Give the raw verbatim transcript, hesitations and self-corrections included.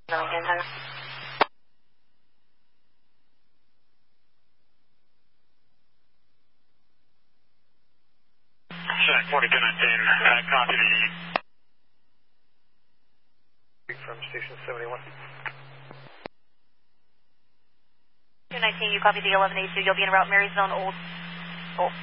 Check forty-two nineteen, uh, copy the... From station seventy-one. two nineteen, you copy the eleven eighty-two, you'll be in route Marysville and Old... Old.